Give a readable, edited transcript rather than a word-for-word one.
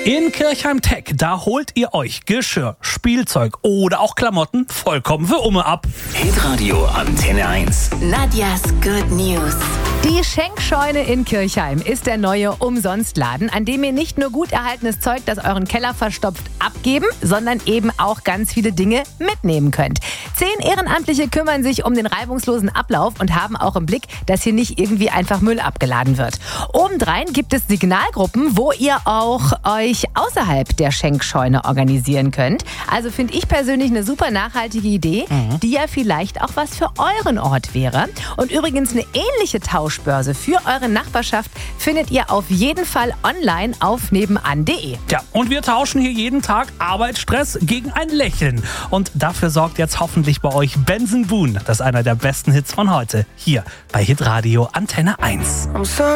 In Kirchheim-Tech, da holt ihr euch Geschirr, Spielzeug oder auch Klamotten vollkommen für Umme ab. Hitradio Antenne 1. Nadjas Good News. Die Schenkscheune in Kirchheim ist der neue Umsonstladen, an dem ihr nicht nur gut erhaltenes Zeug, das euren Keller verstopft, abgeben, sondern eben auch ganz viele Dinge mitnehmen könnt. 10 Ehrenamtliche kümmern sich um den reibungslosen Ablauf und haben auch im Blick, dass hier nicht irgendwie einfach Müll abgeladen wird. Obendrein gibt es Signalgruppen, wo ihr auch euch außerhalb der Schenkscheune organisieren könnt. Also finde ich persönlich eine super nachhaltige Idee, die ja vielleicht auch was für euren Ort wäre. Und übrigens eine ähnliche Tauschbörse für eure Nachbarschaft findet ihr auf jeden Fall online auf nebenan.de. Ja, und wir tauschen hier jeden Tag Arbeitsstress gegen ein Lächeln. Und dafür sorgt jetzt hoffentlich bei euch Benson Boone. Das ist einer der besten Hits von heute. Hier bei Hitradio Antenne 1.